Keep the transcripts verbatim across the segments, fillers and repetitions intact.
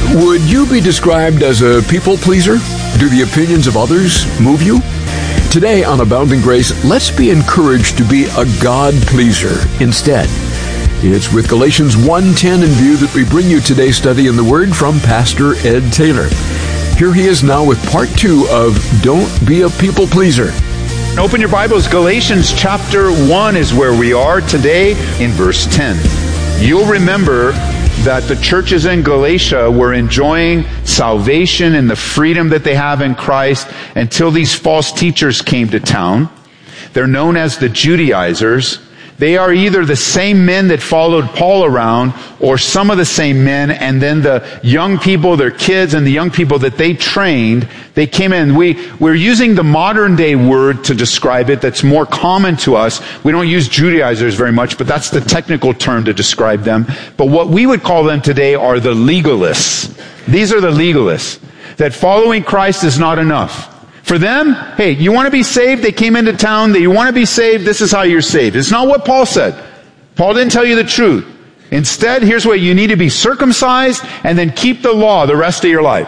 Would you be described as a people pleaser? Do the opinions of others move you? Today on Abounding Grace, let's be encouraged to be a God pleaser instead. It's with Galatians one ten in view that we bring you today's study in the Word from Pastor Ed Taylor. Here he is now with part two of Don't Be a People Pleaser. Open your Bibles. Galatians chapter one is where we are today in verse ten. You'll remember that the churches in Galatia were enjoying salvation and the freedom that they have in Christ until these false teachers came to town. They're known as the Judaizers. They are either the same men that followed Paul around or some of the same men, and then the young people, their kids, and the young people that they trained, they came in. We, we're using the modern day word to describe it that's more common to us. We don't use Judaizers very much, but that's the technical term to describe them. But what we would call them today are the legalists. These are the legalists, that following Christ is not enough. For them, hey, you want to be saved? They came into town. That you want to be saved? This is how you're saved. It's not what Paul said. Paul didn't tell you the truth. Instead, here's what you need to be circumcised and then keep the law the rest of your life.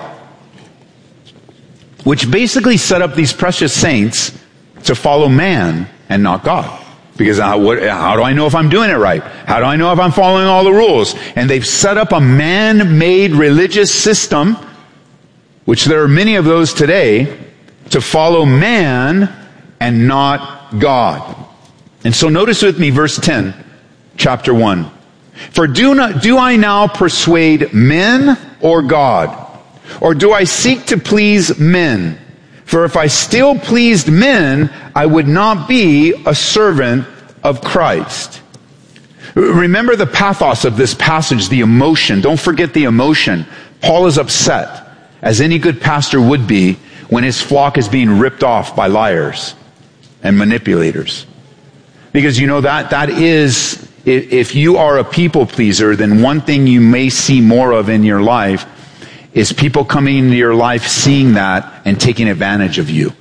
Which basically set up these precious saints to follow man and not God. Because how, what, how do I know if I'm doing it right? How do I know if I'm following all the rules? And they've set up a man-made religious system, which there are many of those today, to follow man and not God. And so notice with me verse ten, chapter one. For do not, do I now persuade men or God? Or do I seek to please men? For if I still pleased men, I would not be a servant of Christ. Remember the pathos of this passage, the emotion. Don't forget the emotion. Paul is upset, as any good pastor would be, when his flock is being ripped off by liars and manipulators. Because you know that, that is, if you are a people pleaser, then one thing you may see more of in your life is people coming into your life seeing that and taking advantage of you.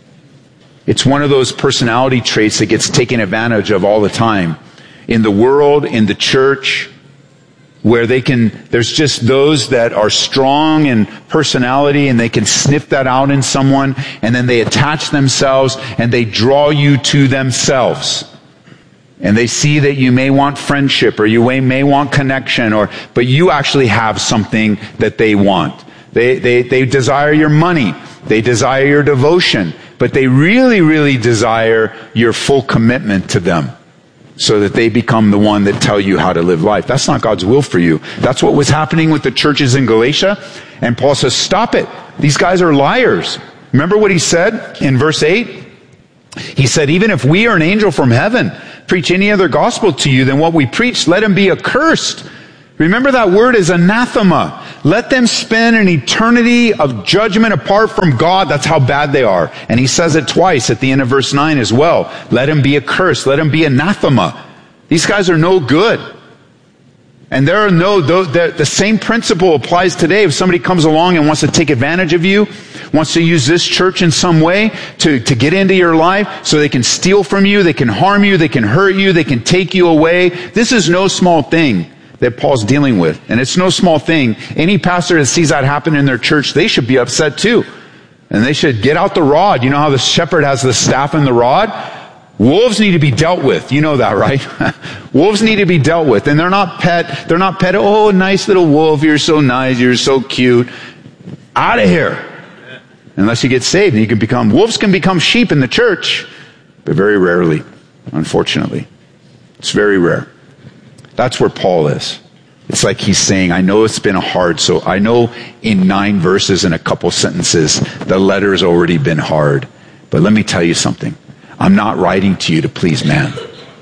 It's one of those personality traits that gets taken advantage of all the time. In the world, in the church, where they can, there's just those that are strong in personality and they can sniff that out in someone, and then they attach themselves and they draw you to themselves. And they see that you may want friendship or you may, may want connection, or, but you actually have something that they want. They, they, they desire your money. They desire your devotion, but they really, really desire your full commitment to them, so that they become the one that tell you how to live life. That's not God's will for you. That's what was happening with the churches in Galatia. And Paul says, stop it. These guys are liars. Remember what he said in verse eight? He said, even if we or an angel from heaven preach any other gospel to you than what we preach, let him be accursed. Remember that word is anathema. Let them spend an eternity of judgment apart from God. That's how bad they are. And he says it twice at the end of verse nine as well. Let him be accursed. Let him be anathema. These guys are no good. And there are no, the, the same principle applies today. If somebody comes along and wants to take advantage of you, wants to use this church in some way to, to get into your life so they can steal from you, they can harm you, they can hurt you, they can take you away. This is no small thing that Paul's dealing with. And it's no small thing. Any pastor that sees that happen in their church, they should be upset too. And they should get out the rod. You know how the shepherd has the staff and the rod? Wolves need to be dealt with. You know that, right? Wolves need to be dealt with. And they're not pet, they're not pet, oh, nice little wolf, you're so nice, you're so cute. Out of here. Unless you get saved, and you can become, wolves can become sheep in the church, but very rarely, unfortunately. It's very rare. That's where Paul is. It's like he's saying, I know it's been hard, so I know in nine verses and a couple sentences, the letter's already been hard. But let me tell you something. I'm not writing to you to please man.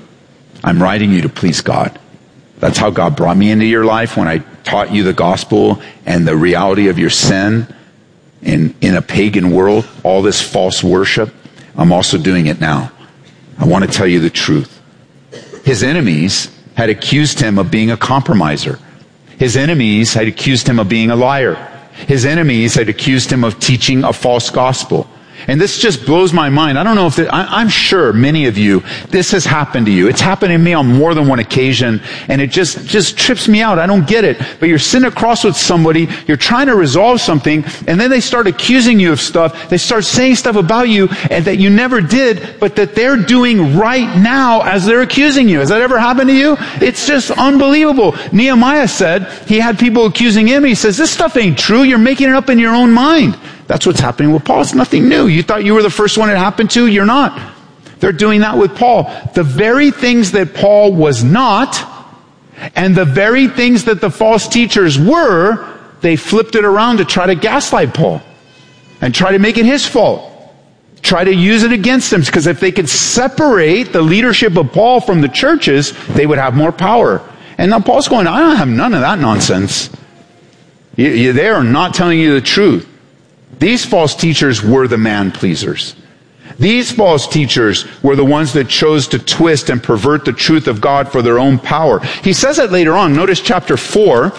I'm writing you to please God. That's how God brought me into your life when I taught you the gospel and the reality of your sin in, in a pagan world, all this false worship. I'm also doing it now. I want to tell you the truth. His enemies had accused him of being a compromiser. His enemies had accused him of being a liar. His enemies had accused him of teaching a false gospel. And this just blows my mind. I don't know if it, I, I'm sure many of you, this has happened to you. It's happened to me on more than one occasion, and it just, just trips me out. I don't get it. But you're sitting across with somebody, you're trying to resolve something, and then they start accusing you of stuff. They start saying stuff about you and that you never did, but that they're doing right now as they're accusing you. Has that ever happened to you? It's just unbelievable. Nehemiah said he had people accusing him. He says, this stuff ain't true. You're making it up in your own mind. That's what's happening with Paul. It's nothing new. You thought you were the first one it happened to? You're not. They're doing that with Paul. The very things that Paul was not, and the very things that the false teachers were, they flipped it around to try to gaslight Paul and try to make it his fault. Try to use it against him, because if they could separate the leadership of Paul from the churches, they would have more power. And now Paul's going, I don't have none of that nonsense. You, you, they are not telling you the truth. These false teachers were the man-pleasers. These false teachers were the ones that chose to twist and pervert the truth of God for their own power. He says it later on. Notice chapter four.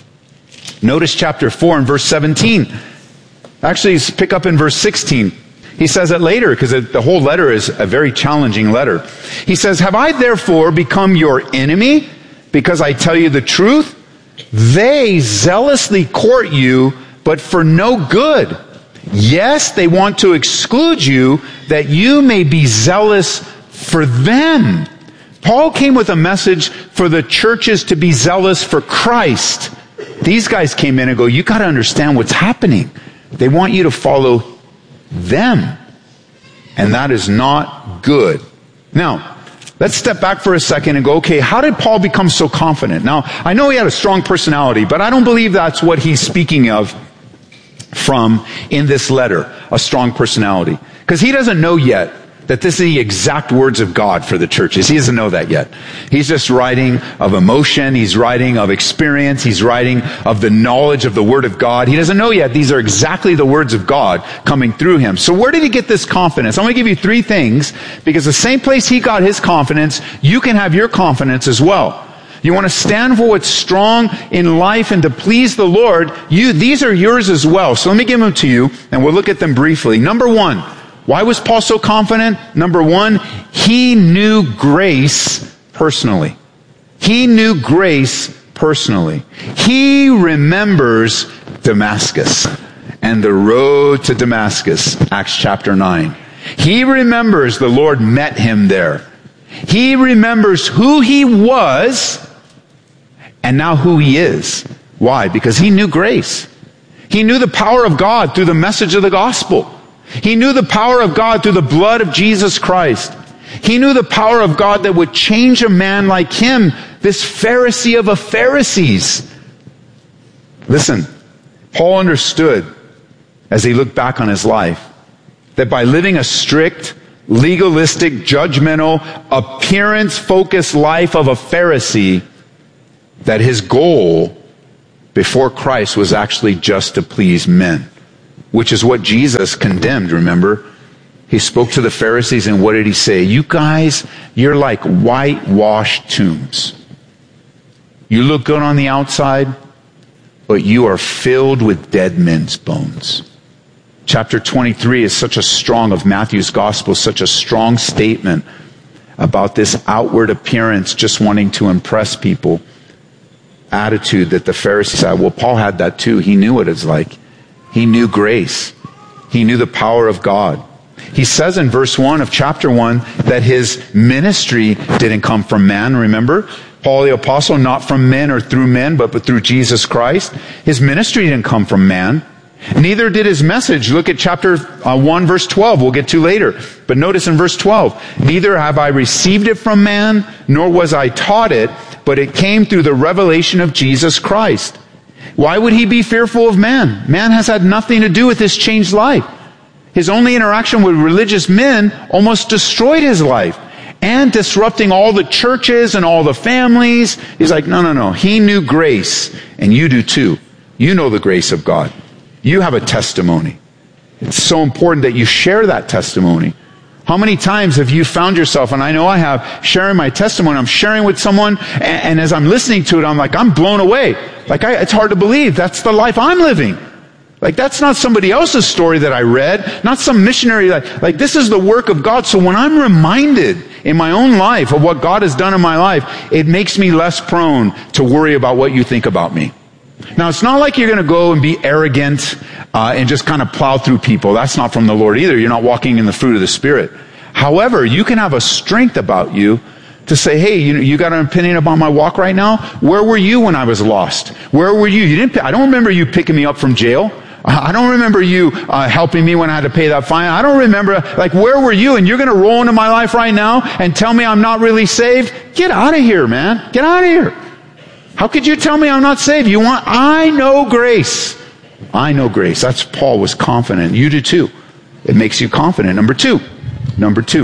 Notice chapter four and verse seventeen. Actually, pick up in verse sixteen. He says it later because the whole letter is a very challenging letter. He says, have I therefore become your enemy because I tell you the truth? They zealously court you, but for no good. Yes, they want to exclude you that you may be zealous for them. Paul came with a message for the churches to be zealous for Christ. These guys came in and go, you got to understand what's happening. They want you to follow them. And that is not good. Now, let's step back for a second and go, okay, how did Paul become so confident? Now, I know he had a strong personality, but I don't believe that's what he's speaking of from in this letter, a strong personality. Because he doesn't know yet that this is the exact words of God for the churches. He doesn't know that yet. He's just writing of emotion. He's writing of experience. He's writing of the knowledge of the Word of God. He doesn't know yet these are exactly the words of God coming through him. So where did he get this confidence? I'm going to give you three things, because the same place he got his confidence, you can have your confidence as well. You want to stand for what's strong in life and to please the Lord, you, these are yours as well. So let me give them to you, and we'll look at them briefly. Number one, why was Paul so confident? Number one, he knew grace personally. He knew grace personally. He remembers Damascus and the road to Damascus, Acts chapter nine. He remembers the Lord met him there. He remembers who he was and now who he is. Why? Because he knew grace. He knew the power of God through the message of the gospel. He knew the power of God through the blood of Jesus Christ. He knew the power of God that would change a man like him, this Pharisee of a Pharisees. Listen, Paul understood as he looked back on his life that by living a strict, legalistic, judgmental, appearance-focused life of a Pharisee, that his goal before Christ was actually just to please men, which is what Jesus condemned, remember? He spoke to the Pharisees, and what did he say? You guys, you're like whitewashed tombs. You look good on the outside, but you are filled with dead men's bones. Chapter twenty-three is such a strong, of Matthew's gospel, such a strong statement about this outward appearance, just wanting to impress people, attitude that the Pharisees had. Well, Paul had that too. He knew what it's like. He knew grace. He knew the power of God. He says in verse one of chapter one that his ministry didn't come from man, remember? Paul the apostle, not from men or through men, but, but through Jesus Christ. His ministry didn't come from man. Neither did his message. Look at chapter uh, one, verse twelve. We'll get to later. But notice in verse twelve, neither have I received it from man, nor was I taught it, but it came through the revelation of Jesus Christ. Why would he be fearful of man? Man has had nothing to do with his changed life. His only interaction with religious men almost destroyed his life, and disrupting all the churches and all the families. He's like, no, no, no. He knew grace, and you do too. You know the grace of God. You have a testimony. It's so important that you share that testimony. How many times have you found yourself, and I know I have, sharing my testimony, I'm sharing with someone, and, and as I'm listening to it, I'm like, I'm blown away. Like, I, it's hard to believe. That's the life I'm living. Like, that's not somebody else's story that I read, not some missionary. Like, like this is the work of God. So when I'm reminded in my own life of what God has done in my life, it makes me less prone to worry about what you think about me. Now, it's not like you're going to go and be arrogant uh, and just kind of plow through people. That's not from the Lord either. You're not walking in the fruit of the Spirit. However, you can have a strength about you to say, hey, you you got an opinion about my walk right now? Where were you when I was lost? Where were you? You didn't. I don't remember you picking me up from jail. I don't remember you uh, helping me when I had to pay that fine. I don't remember, like, where were you? And you're going to roll into my life right now and tell me I'm not really saved? Get out of here, man. Get out of here. How could you tell me I'm not saved? You want, I know grace. I know grace. That's Paul was confident. You do too. It makes you confident. Number two. Number two.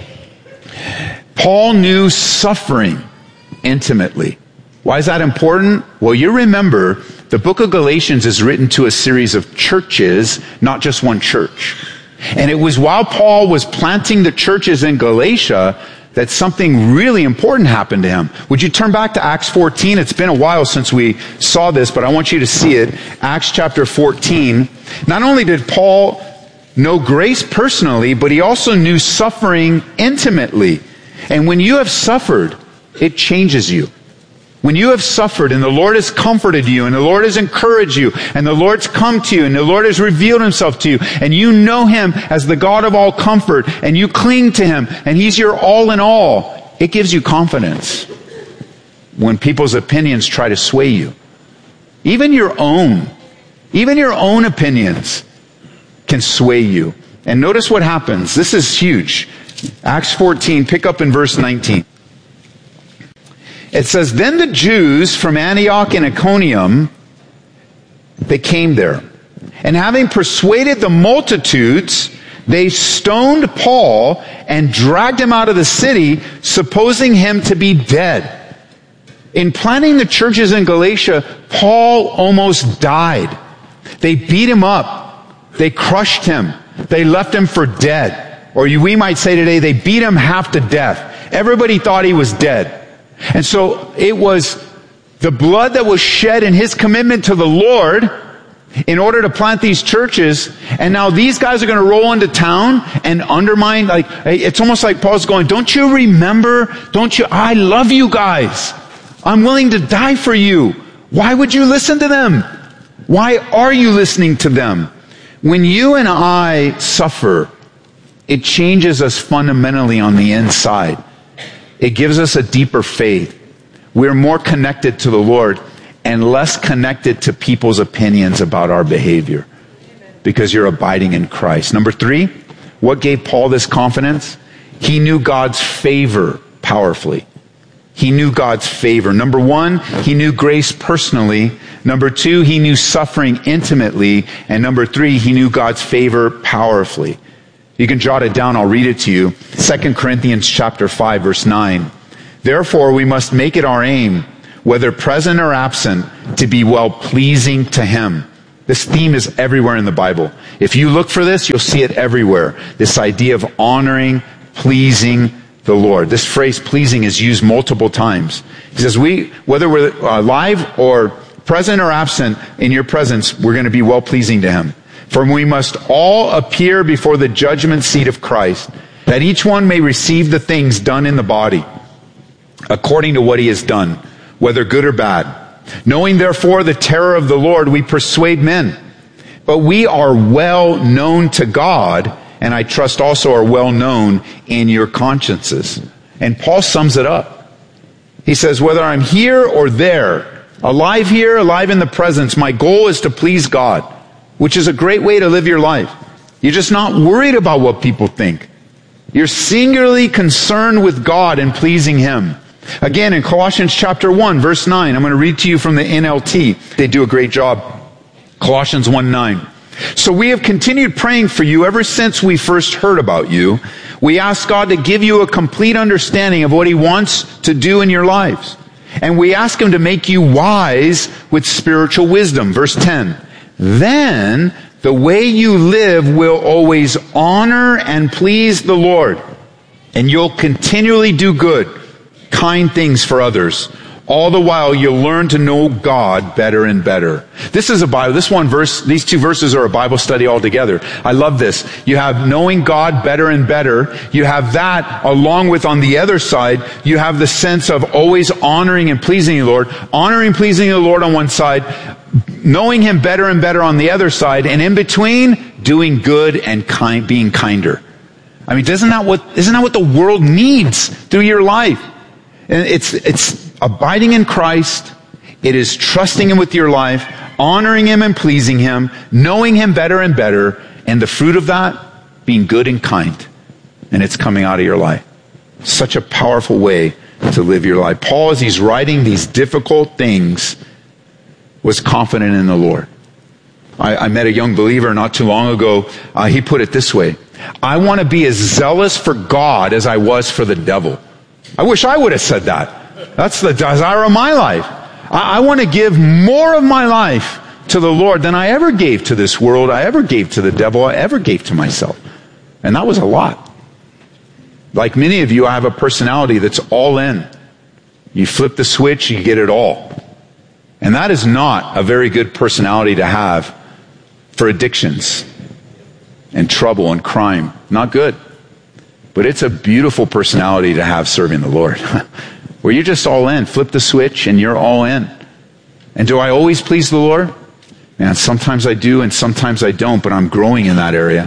Paul knew suffering intimately. Why is that important? Well, you remember the book of Galatians is written to a series of churches, not just one church. And it was while Paul was planting the churches in Galatia that something really important happened to him. Would you turn back to Acts fourteen? It's been a while since we saw this, but I want you to see it. Acts chapter fourteen. Not only did Paul know grace personally, but he also knew suffering intimately. And when you have suffered, it changes you. When you have suffered and the Lord has comforted you and the Lord has encouraged you and the Lord's come to you and the Lord has revealed himself to you and you know him as the God of all comfort and you cling to him and he's your all in all, it gives you confidence when people's opinions try to sway you. Even your own, even your own opinions can sway you. And notice what happens. This is huge. Acts fourteen, pick up in verse nineteen. It says, then the Jews from Antioch and Iconium, they came there. And having persuaded the multitudes, they stoned Paul and dragged him out of the city, supposing him to be dead. In planting the churches in Galatia, Paul almost died. They beat him up. They crushed him. They left him for dead. Or we might say today, they beat him half to death. Everybody thought he was dead. And so it was the blood that was shed in his commitment to the Lord in order to plant these churches. And now these guys are going to roll into town and undermine. Like, it's almost like Paul's going, don't you remember? Don't you? I love you guys. I'm willing to die for you. Why would you listen to them? Why are you listening to them? When you and I suffer, it changes us fundamentally on the inside. It gives us a deeper faith. We're more connected to the Lord and less connected to people's opinions about our behavior because you're abiding in Christ. Number three, what gave Paul this confidence? He knew God's favor powerfully. He knew God's favor. Number one, he knew grace personally. Number two, he knew suffering intimately. And number three, he knew God's favor powerfully. You can jot it down. I'll read it to you. Second Corinthians chapter five, verse nine. Therefore, we must make it our aim, whether present or absent, to be well-pleasing to him. This theme is everywhere in the Bible. If you look for this, you'll see it everywhere. This idea of honoring, pleasing the Lord. This phrase pleasing is used multiple times. He says, we, whether we're alive or present or absent in your presence, we're going to be well-pleasing to him. For we must all appear before the judgment seat of Christ, that each one may receive the things done in the body, according to what he has done, whether good or bad. Knowing therefore the terror of the Lord, we persuade men. But we are well known to God, and I trust also are well known in your consciences. And Paul sums it up. He says, whether I'm here or there, alive here, alive in the presence, my goal is to please God. Which is a great way to live your life. You're just not worried about what people think. You're singularly concerned with God and pleasing him. Again, in Colossians chapter one, verse nine, I'm going to read to you from the N L T. They do a great job. Colossians one nine. So we have continued praying for you ever since we first heard about you. We ask God to give you a complete understanding of what he wants to do in your lives. And we ask him to make you wise with spiritual wisdom. Verse ten. Then the way you live will always honor and please the Lord. And you'll continually do good, kind things for others, All the while you'll learn to know God better and better. This is a Bible, this one verse, these two verses are a Bible study altogether. I love this. You have knowing God better and better. You have that along with on the other side, you have the sense of always honoring and pleasing the Lord. Honoring, pleasing the Lord on one side, knowing Him better and better on the other side, and in between, doing good and kind, being kinder. I mean, isn't that what, isn't that what the world needs through your life? And it's, it's abiding in Christ. It is trusting Him with your life, honoring Him and pleasing Him, knowing Him better and better, and the fruit of that, being good and kind. And it's coming out of your life. Such a powerful way to live your life. Paul, as he's writing these difficult things, was confident in the Lord. I, I met a young believer not too long ago. Uh, he put it this way: I want to be as zealous for God as I was for the devil. I wish I would have said that. That's the desire of my life. I, I want to give more of my life to the Lord than I ever gave to this world, I ever gave to the devil, I ever gave to myself. And that was a lot. Like many of you, I have a personality that's all in. You flip the switch, you get it all. And that is not a very good personality to have for addictions and trouble and crime. Not good. But it's a beautiful personality to have serving the Lord. Where you're just all in. Flip the switch and you're all in. And do I always please the Lord? Man, sometimes I do and sometimes I don't, but I'm growing in that area.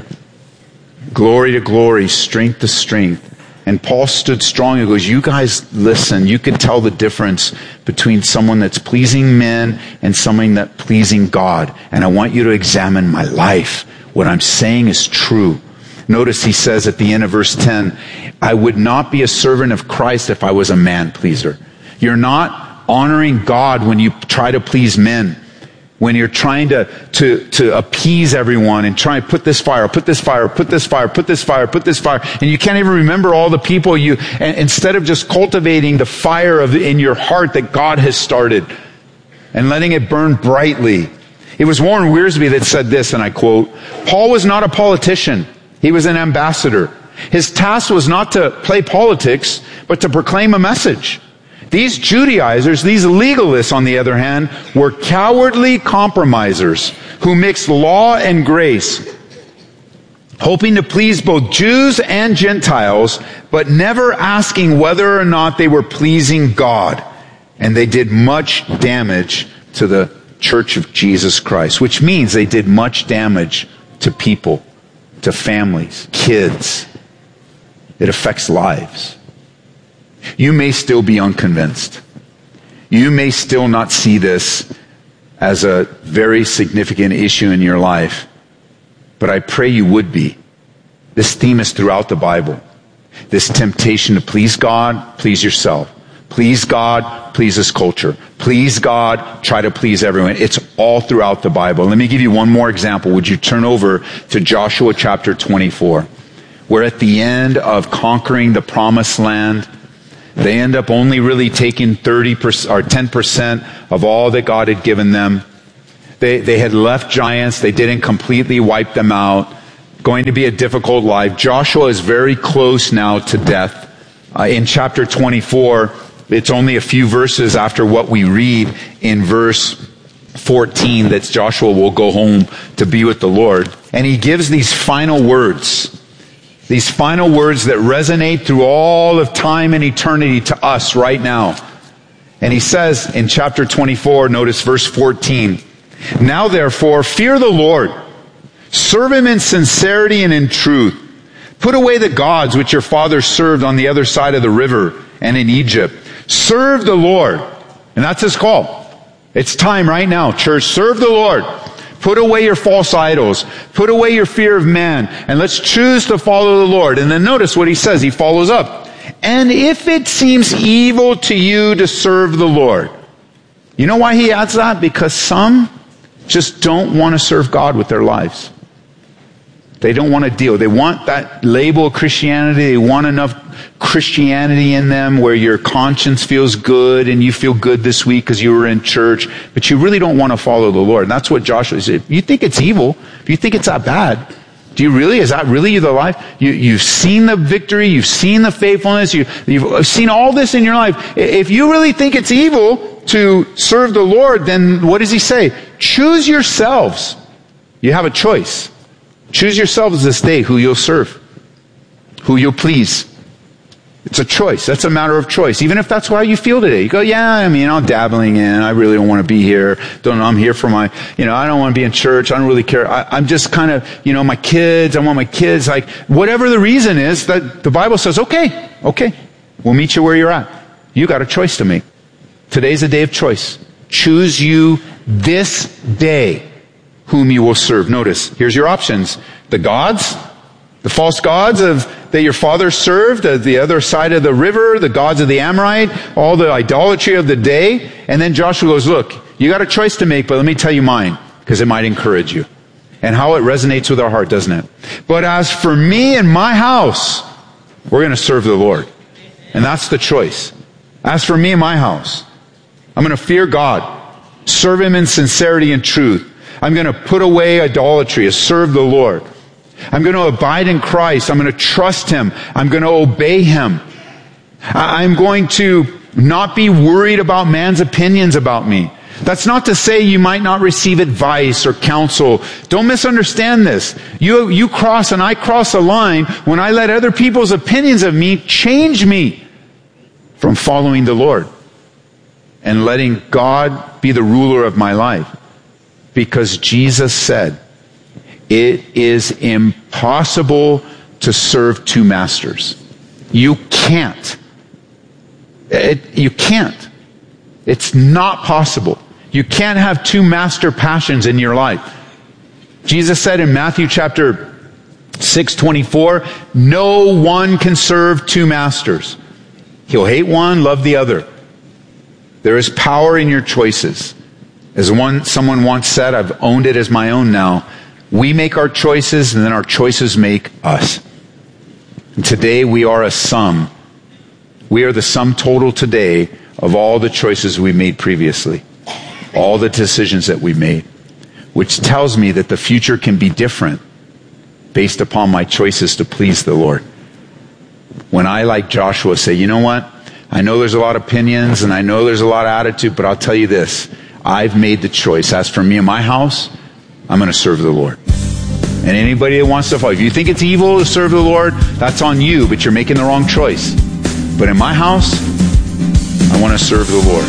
Glory to glory, strength to strength. And Paul stood strong and goes, you guys listen, you can tell the difference between someone that's pleasing men and someone that's pleasing God. And I want you to examine my life. What I'm saying is true. Notice he says at the end of verse ten, I would not be a servant of Christ if I was a man pleaser. You're not honoring God when you try to please men. When you're trying to, to, to appease everyone and try and put this fire, put this fire, put this fire, put this fire, put this fire, and you can't even remember all the people you, and instead of just cultivating the fire of in your heart that God has started and letting it burn brightly. It was Warren Wiersbe that said this, and I quote, Paul was not a politician. He was an ambassador. His task was not to play politics, but to proclaim a message. These Judaizers, these legalists, on the other hand, were cowardly compromisers who mixed law and grace, hoping to please both Jews and Gentiles, but never asking whether or not they were pleasing God. And they did much damage to the Church of Jesus Christ, which means they did much damage to people, to families, kids. It affects lives. You may still be unconvinced. You may still not see this as a very significant issue in your life, but I pray you would be. This theme is throughout the Bible. This temptation to please God, please yourself. Please God, please this culture. Please God, try to please everyone. It's all throughout the Bible. Let me give you one more example. Would you turn over to Joshua chapter twenty-four? We're at the end of conquering the promised land. They end up only really taking thirty percent or ten percent of all that God had given them. They, they had left giants. They didn't completely wipe them out. Going to be a difficult life. Joshua is very close now to death. Uh, in chapter twenty-four, it's only a few verses after what we read in verse fourteen that Joshua will go home to be with the Lord. And he gives these final words. These final words that resonate through all of time and eternity to us right now. And he says in chapter twenty-four, notice verse fourteen, now therefore, fear the Lord. Serve Him in sincerity and in truth. Put away the gods which your fathers served on the other side of the river and in Egypt. Serve the Lord. And that's His call. It's time right now, church. Serve the Lord. Put away your false idols. Put away your fear of man. And let's choose to follow the Lord. And then notice what he says. He follows up. And if it seems evil to you to serve the Lord. You know why he adds that? Because some just don't want to serve God with their lives. They don't want to deal. They want that label of Christianity. They want enough Christianity in them where your conscience feels good and you feel good this week because you were in church, but you really don't want to follow the Lord. And that's what Joshua said. If you think it's evil, if you think it's that bad, Do you really? Is that really the life? You, you've seen the victory. You've seen the faithfulness. You, you've seen all this in your life. If you really think it's evil to serve the Lord, then what does he say? Choose yourselves. You have a choice. Choose yourselves this day who you'll serve, who you'll please. It's a choice. That's a matter of choice. Even if that's how you feel today. You go, yeah, I mean, I'm dabbling in. I really don't want to be here. Don't know. I'm here for my, you know, I don't want to be in church. I don't really care. I, I'm just kind of, you know, my kids. I want my kids. Like, whatever the reason is, that the Bible says, okay, okay, we'll meet you where you're at. You got a choice to make. Today's a day of choice. Choose you this day whom you will serve. Notice, here's your options. The gods, the false gods of that your father served at the other side of the river, the gods of the Amorite, all the idolatry of the day. And then Joshua goes, look, you got a choice to make, but let me tell you mine, because it might encourage you. And how it resonates with our heart, doesn't it? But as for me and my house, we're going to serve the Lord. And that's the choice. As for me and my house, I'm going to fear God, serve Him in sincerity and truth. I'm going to put away idolatry, serve the Lord. I'm going to abide in Christ. I'm going to trust Him. I'm going to obey Him. I'm going to not be worried about man's opinions about me. That's not to say you might not receive advice or counsel. Don't misunderstand this. You, you cross and I cross a line when I let other people's opinions of me change me from following the Lord and letting God be the ruler of my life. Because Jesus said, it is impossible to serve two masters. You can't. It, you can't. It's not possible. You can't have two master passions in your life. Jesus said in Matthew chapter six twenty-four, no one can serve two masters. He'll hate one, love the other. There is power in your choices. As one, someone once said, I've owned it as my own now. We make our choices, and then our choices make us. And today we are a sum. We are the sum total today of all the choices we made previously. All the decisions that we made. Which tells me that the future can be different based upon my choices to please the Lord. When I, like Joshua, say, you know what? I know there's a lot of opinions, and I know there's a lot of attitude, but I'll tell you this. I've made the choice. As for me and my house, I'm going to serve the Lord. And anybody that wants to follow, if you think it's evil to serve the Lord, that's on you, but you're making the wrong choice. But in my house, I want to serve the Lord.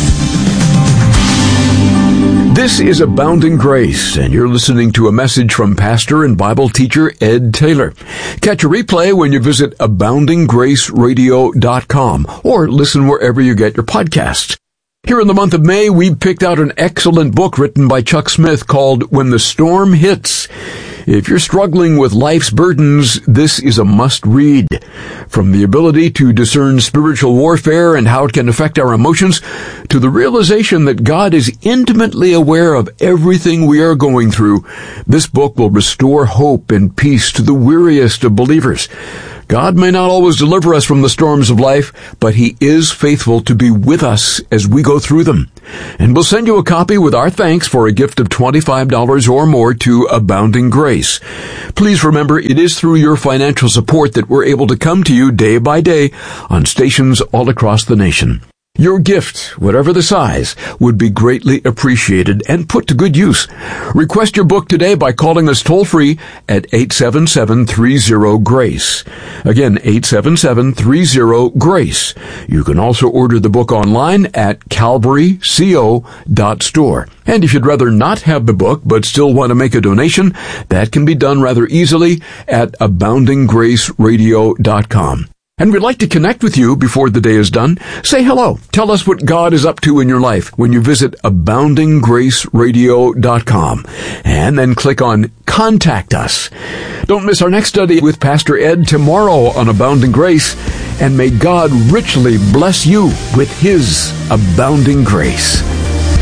This is Abounding Grace, and you're listening to a message from pastor and Bible teacher Ed Taylor. Catch a replay when you visit abounding grace radio dot com or listen wherever you get your podcasts. Here in the month of May, we picked out an excellent book written by Chuck Smith called When the Storm Hits. If you're struggling with life's burdens, this is a must-read. From the ability to discern spiritual warfare and how it can affect our emotions, to the realization that God is intimately aware of everything we are going through, this book will restore hope and peace to the weariest of believers. God may not always deliver us from the storms of life, but He is faithful to be with us as we go through them. And we'll send you a copy with our thanks for a gift of twenty-five dollars or more to Abounding Grace. Please remember, it is through your financial support that we're able to come to you day by day on stations all across the nation. Your gift, whatever the size, would be greatly appreciated and put to good use. Request your book today by calling us toll-free at eight seven seven, three zero, GRACE. Again, eight seven seven, three zero, GRACE. You can also order the book online at calvary co dot store. And if you'd rather not have the book but still want to make a donation, that can be done rather easily at abounding grace radio dot com. And we'd like to connect with you before the day is done. Say hello. Tell us what God is up to in your life when you visit abounding grace radio dot com. And then click on Contact Us. Don't miss our next study with Pastor Ed tomorrow on Abounding Grace. And may God richly bless you with His abounding grace.